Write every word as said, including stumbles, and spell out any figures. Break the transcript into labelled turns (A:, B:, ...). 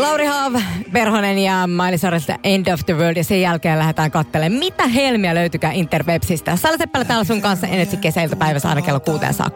A: Lauri Haav, Perhonen ja Miley Cyrus End of the World. Ja sen jälkeen lähdetään katselemaan, mitä helmiä löytykää Interwebsistä. Salla Seppälä täällä sun kanssa Energy kesäiltapäivässä aina kello kuuteen saakka.